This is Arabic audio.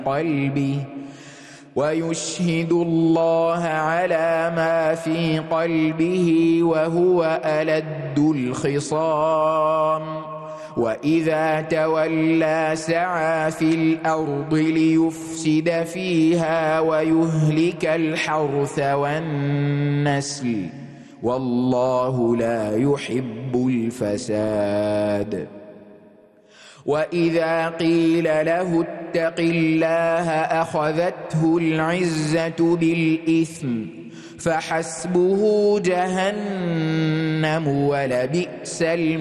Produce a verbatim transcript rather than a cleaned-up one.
قلبه ويشهد الله على ما في قلبه وهو ألد الخصام وإذا تولى سعى في الأرض ليفسد فيها ويهلك الحرث والنسل والله لا يحب الفساد. وإذا قيل له اتق الله أخذته العزة بالإثم فحسبه جهنم ولبئس المصير.